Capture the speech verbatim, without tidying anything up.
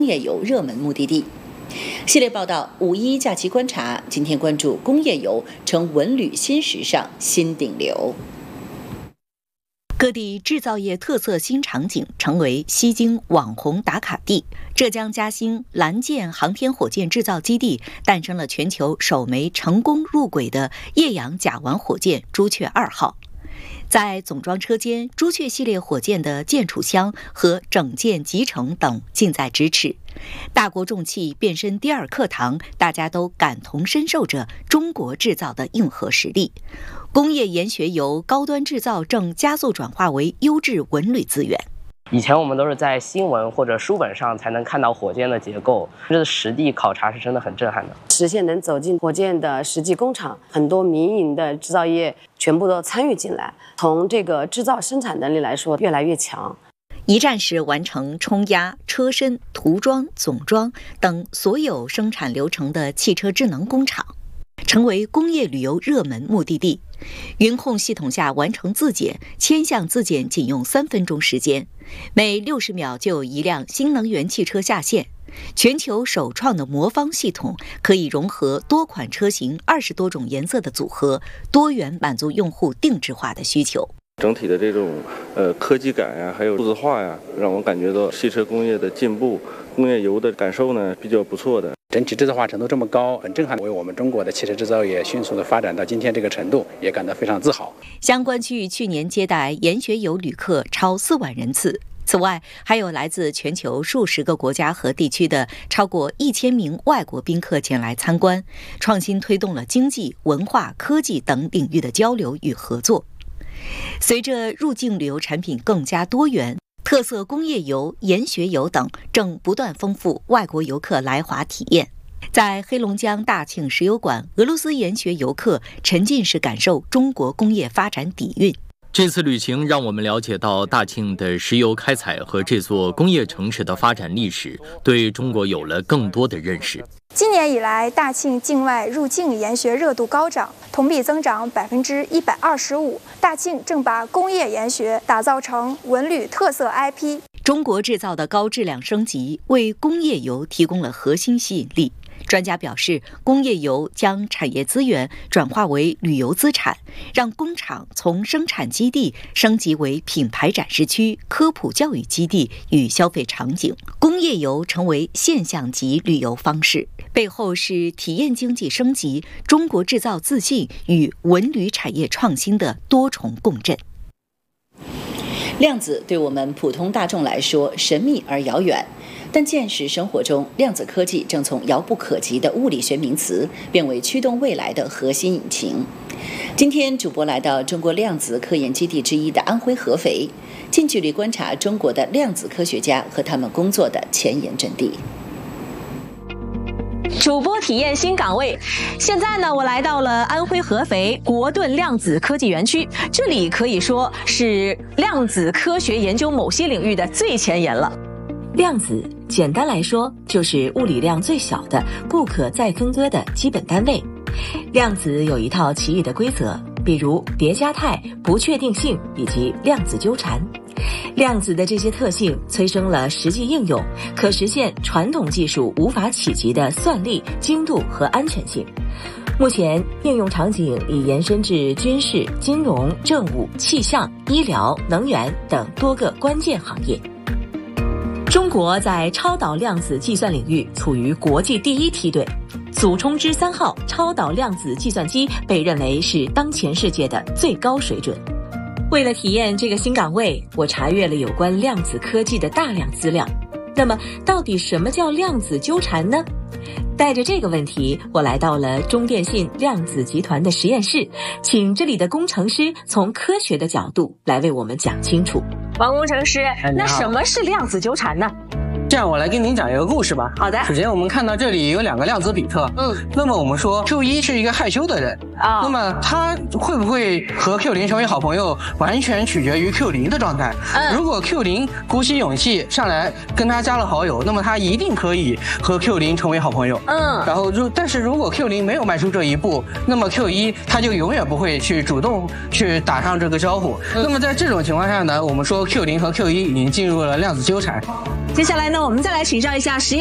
工业油热门目的地。系列报道五一假期观察，今天关注工业油成文旅新时尚新顶流。各地制造业特色新场景成为吸睛网红打卡地。浙江嘉兴蓝箭航天火箭制造基地诞生了全球首枚成功入轨的液氧甲烷火箭朱雀二号。在总装车间，朱雀系列火箭的键储箱和整件集成等近在咫尺。大国重器变身第二课堂，大家都感同身受着中国制造的硬核实力。工业研学油高端制造正加速转化为优质文旅资源。 以前我们都是在新闻或者书本上才能看到火箭的结构，这实地考察是真的很震撼的。 实现能走进火箭的实际工厂，很多民营的制造业全部都参与进来，从这个制造生产能力来说越来越强。 一站式完成冲压、车身、涂装、总装等所有生产流程的汽车智能工厂，成为工业旅游热门目的地。云控系统下完成自检，千项自检仅用三分钟时间，每六十秒就有一辆新能源汽车下线。全球首创的魔方系统可以融合多款车型、二十多种颜色的组合，多元满足用户定制化的需求。 整体的这种呃科技感呀，还有数字化呀，让我感觉到汽车工业的进步，工业油的感受呢比较不错的。 整体制造化程度这么高，很震撼，为我们中国的汽车制造业迅速的发展到今天这个程度也感到非常自豪。 相关区域去年接待研学油旅客超四万人次。此外，还有来自全球数十个国家和地区的超过一千名外国宾客前来参观，创新推动了经济、文化、科技等领域的交流与合作。随着入境旅游产品更加多元，特色工业油、研学油等正不断丰富外国游客来华体验。在黑龙江大庆石油馆，俄罗斯研学游客沉浸式感受中国工业发展底蕴。 这次旅行让我们了解到大庆的石油开采和这座工业城市的发展历史，对中国有了更多的认识。 今年以来，大庆境外入境研学热度高涨，同比增长百分之一百二十五。大庆正把工业研学打造成文旅特色 I P。 中国制造的高质量升级为工业油提供了核心吸引力。专家表示，工业油将产业资源转化为旅游资产，让工厂从生产基地升级为品牌展示区、科普教育基地与消费场景，工业油成为现象级旅游方式。背后是体验经济升级、中国制造自信与文旅产业创新的多重共振。量子对我们普通大众来说神秘而遥远，但现实生活中，量子科技正从遥不可及的物理学名词变为驱动未来的核心引擎。今天主播来到中国量子科研基地之一的安徽合肥，近距离观察中国的量子科学家和他们工作的前沿阵地。 主播体验新岗位，现在呢，我来到了安徽合肥国盾量子科技园区，这里可以说是量子科学研究某些领域的最前沿了。 量子简单来说就是物理量最小的不可再分割的基本单位。量子有一套奇异的规则，比如叠加态、不确定性以及量子纠缠。量子的这些特性催生了实际应用，可实现传统技术无法企及的算力、精度和安全性。目前应用场景已延伸至军事、金融、政务、气象、医疗、能源等多个关键行业。中国在超导量子计算领域处于国际第一梯队，祖冲之三号超导量子计算机被认为是当前世界的最高水准。为了体验这个新岗位，我查阅了有关量子科技的大量资料。那么，到底什么叫量子纠缠呢？带着这个问题，我来到了中电信量子集团的实验室，请这里的工程师从科学的角度来为我们讲清楚。 王工程师，那什么是量子纠缠呢？ 这样我来跟您讲一个故事吧。 好的。 首先我们看到这里有两个量子比特，嗯，那么我们说 Q 一是一个害羞的人啊，那么他会不会和 Q 零成为好朋友，完全取决于 Q 零的状态。嗯，如果 Q 零鼓起勇气上来跟他加了好友，那么他一定可以和 Q 零成为好朋友。嗯，然后如但是如果 Q 零没有迈出这一步，那么 Q 一他就永远不会去主动去打上这个招呼。嗯，那么在这种情况下呢，我们说 Q 零和 Q 一已经进入了量子纠缠。 接下来呢，我们再来请教一下实验。